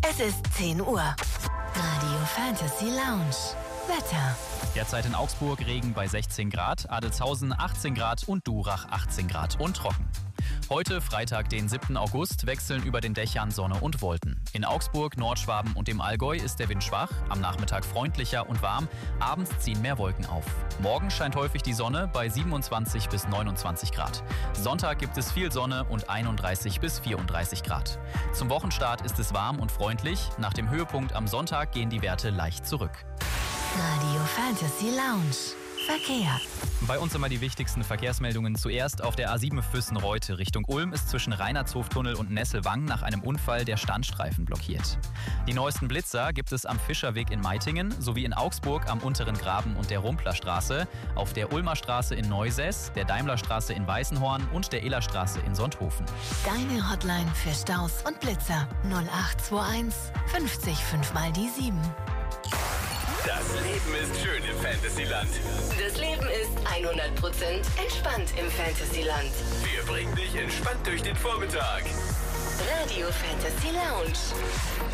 Es ist 10 Uhr. Radio Fantasy Lounge. Wetter. Derzeit in Augsburg Regen bei 16 Grad, Adelzhausen 18 Grad und Durach 18 Grad und trocken. Heute, Freitag, den 7. August, wechseln über den Dächern Sonne und Wolken. In Augsburg, Nordschwaben und dem Allgäu ist der Wind schwach, am Nachmittag freundlicher und warm, abends ziehen mehr Wolken auf. Morgen scheint häufig die Sonne bei 27 bis 29 Grad. Sonntag gibt es viel Sonne und 31 bis 34 Grad. Zum Wochenstart ist es warm und freundlich, nach dem Höhepunkt am Sonntag gehen die Werte leicht zurück. Radio Fantasy Lounge. Verkehr. Bei uns immer die wichtigsten Verkehrsmeldungen. Zuerst auf der A7 Füssen-Reute Richtung Ulm ist zwischen Reinhardshoftunnel und Nesselwang nach einem Unfall der Standstreifen blockiert. Die neuesten Blitzer gibt es am Fischerweg in Meitingen sowie in Augsburg am Unteren Graben und der Rumplerstraße, auf der Ulmer Straße in Neusäß, der Daimlerstraße in Weißenhorn und der Illerstraße in Sonthofen. Deine Hotline für Staus und Blitzer 0821 50 5 mal die 7. Das Leben ist schön im Fantasyland. Das Leben ist 100% entspannt im Fantasyland. Wir bringen dich entspannt durch den Vormittag. Radio Fantasy Lounge.